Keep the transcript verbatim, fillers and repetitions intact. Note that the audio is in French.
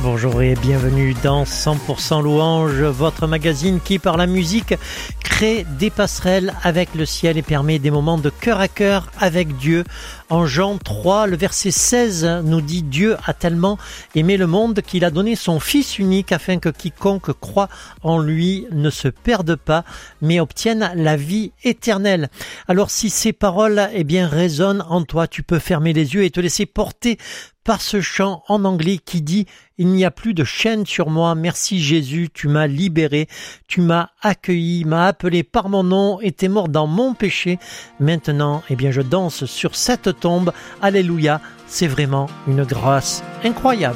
Bonjour et bienvenue dans cent pour cent Louange, votre magazine qui, par la musique, crée des passerelles avec le ciel et permet des moments de cœur à cœur avec Dieu. En Jean trois, le verset seize nous dit « Dieu a tellement aimé le monde qu'il a donné son Fils unique afin que quiconque croit en lui ne se perde pas, mais obtienne la vie éternelle. » Alors si ces paroles eh bien, résonnent en toi, tu peux fermer les yeux et te laisser porter par ce chant en anglais qui dit « Il n'y a plus de chaîne sur moi, merci Jésus, tu m'as libéré, tu m'as accueilli, m'as appelé par mon nom et t'es mort dans mon péché. Maintenant, eh bien, je danse sur cette tombe, alléluia, c'est vraiment une grâce incroyable. »